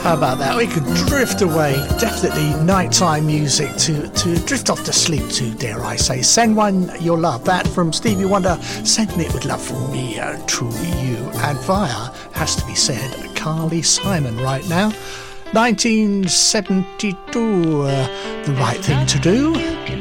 How about that? We could drift away. Definitely nighttime music to drift off to sleep to, dare I say. Send one your love. That from Stevie Wonder. Sending it with love from me to you. And via, has to be said, Carly Simon right now. 1972, the right thing to do.